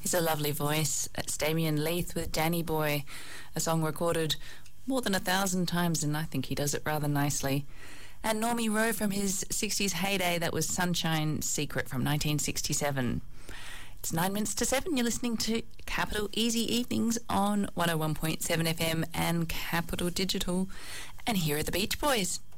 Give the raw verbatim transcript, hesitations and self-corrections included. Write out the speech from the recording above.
He's a lovely voice. That's Damien Leith with Danny Boy, a song recorded more than a thousand times, and I think he does it rather nicely. And Normie Rowe from his sixties heyday, that was Sunshine Secret from nineteen sixty-seven. It's nine minutes to seven. You're listening to Capital Easy Evenings on one oh one point seven F M and Capital Digital. And here are the Beach Boys.